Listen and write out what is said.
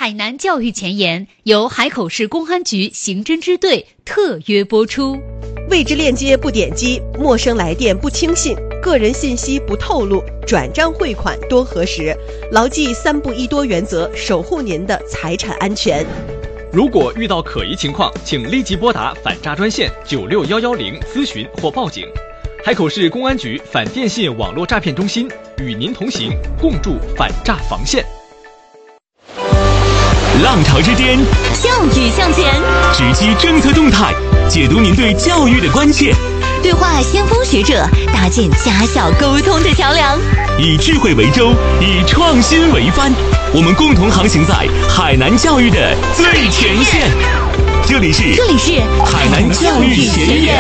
海南教育前沿由海口市公安局刑侦支队特约播出。 未知链接不点击，陌生来电不轻信，个人信息不透露，转账汇款多核实，牢记3不1多原则，守护您的财产安全。 如果遇到可疑情况，请立即拨打反诈专线96110咨询或报警。海口市公安局反电信网络诈骗中心与您同行，共筑反诈防线。 浪潮之巅， 教育向前， 直击政策动态，解读您对教育的关切， 对话先锋学者，搭建家校沟通的桥梁， 以智慧为舟，以创新为帆，我们共同航行在海南教育的最前线。这里是海南教育学院。